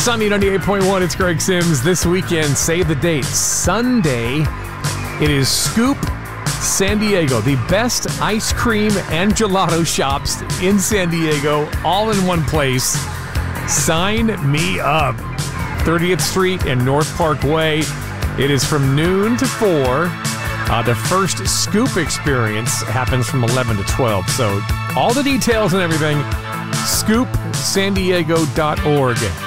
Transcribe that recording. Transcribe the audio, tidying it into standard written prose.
Sunny 98.1, it's Greg Sims. This weekend, save the date. Sunday, it is Scoop San Diego, the best ice cream and gelato shops in San Diego, all in one place. Sign me up. 30th Street and North Parkway. It is from noon to 4. The first Scoop experience happens from 11 to 12. So all the details and everything, scoopsandiego.org.